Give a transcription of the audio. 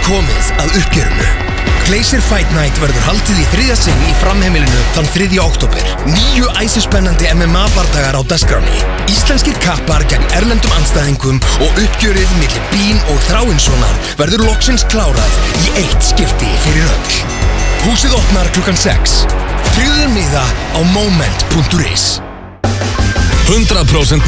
komið að uppgjörinu. Glacier Fight Night verður haldið í 3. sinn í Framheimilinu þann 3. október. 9 æsispennandi MMA-bardagar á dagskránni. Íslenskir kappar gegn erlendum andstæðingum og uppgjörið milli Bean og Þráinssonar verður loksins klárað í eitt skipti fyrir öll. Húsið opnar klukkan 6. Tryggðu þér miða á moment.is. 100%